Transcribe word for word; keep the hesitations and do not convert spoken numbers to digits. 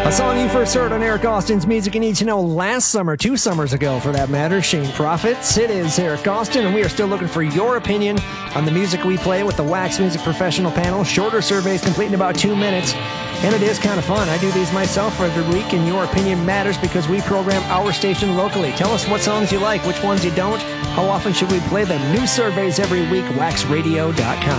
A song you first heard on Eric Austin's Music You Need to Know last summer, two summers ago for that matter, Shane Profits. It is Eric Austin, and we are still looking for your opinion on the music we play with the Wax Music Professional Panel. Shorter surveys complete in about two minutes, and it is kind of fun. I do these myself every week, and your opinion matters because we program our station locally. Tell us what songs you like, which ones you don't, how often should we play them. New surveys every week, wax radio dot com.